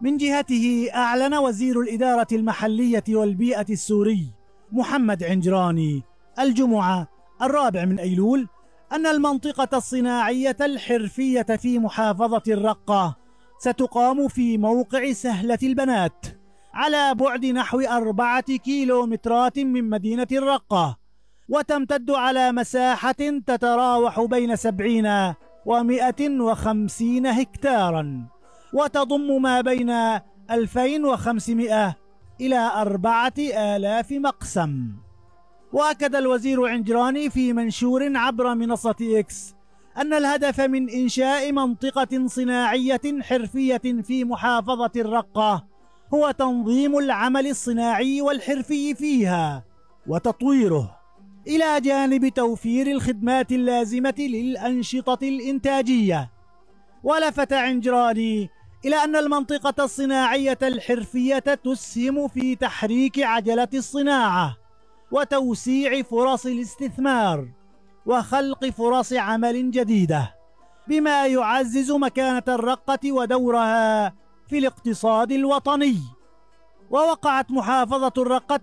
من جهته أعلن وزير الإدارة المحلية والبيئة السوري محمد عنجراني الجمعة 4 أيلول أن المنطقة الصناعية الحرفية في محافظة الرقة ستقام في موقع سهلة البنات على بعد نحو 4 كيلومترات من مدينة الرقة، وتمتد على مساحة تتراوح بين 70 و150 هكتارا، وتضم ما بين 2500 إلى 4000 مقسم. وأكد الوزير عنجراني في منشور عبر منصة إكس أن الهدف من إنشاء منطقة صناعية حرفية في محافظة الرقة هو تنظيم العمل الصناعي والحرفي فيها وتطويره، إلى جانب توفير الخدمات اللازمة للأنشطة الإنتاجية. ولفت عنجراني إلى أن المنطقة الصناعية الحرفية تسهم في تحريك عجلة الصناعة وتوسيع فرص الاستثمار وخلق فرص عمل جديدة، بما يعزز مكانة الرقة ودورها في الاقتصاد الوطني. ووقعت محافظة الرقة